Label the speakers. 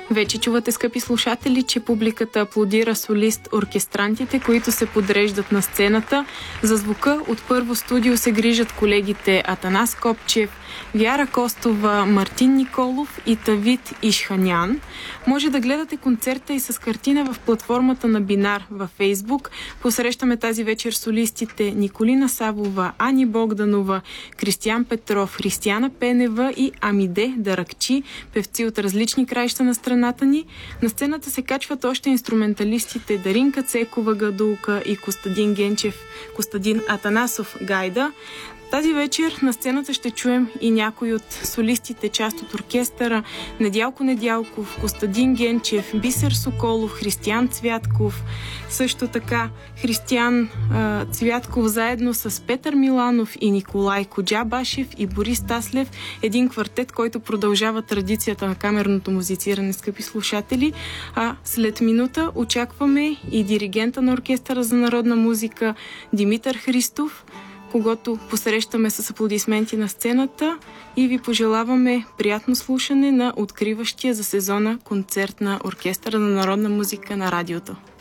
Speaker 1: Вече чувате, скъпи слушатели, че публиката аплодира солист-оркестрантите, които се подреждат на сцената. За звука от Първо студио се грижат колегите Атанас Копчев, Вяра Костова, Мартин Николов и Тавид Ишханян. Може да гледате концерта и с картина в платформата на Бинар във Фейсбук. Посрещаме тази вечер солистите Николина Савова, Ани Богданова, Кристиян Петров, Християна Пенева и Амиде Даракчи, певци от различни краища на страната ни. На сцената се качват още инструменталистите Даринка Цекова Гадулка и Костадин Атанасов Гайда. Тази вечер на сцената ще чуем и някои от солистите, част от оркестъра: Недялко Недялков, Костадин Генчев, Бисер Соколов, Християн Цвятков, също така Християн Цвятков заедно с Петър Миланов и Николай Коджабашев и Борис Таслев. Един квартет, който продължава традицията на камерното музициране, скъпи слушатели. А след минута очакваме и диригента на Оркестъра за народна музика Димитър Христов, когото посрещаме с аплодисменти на сцената, и ви пожелаваме приятно слушане на откриващия за сезона концерт на Оркестъра на народна музика на радиото.